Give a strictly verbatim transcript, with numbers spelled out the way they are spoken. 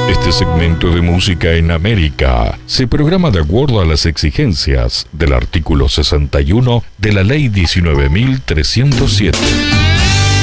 Este segmento de Música en América se programa de acuerdo a las exigencias del artículo sesenta y uno de la Ley diecinueve mil trescientos siete.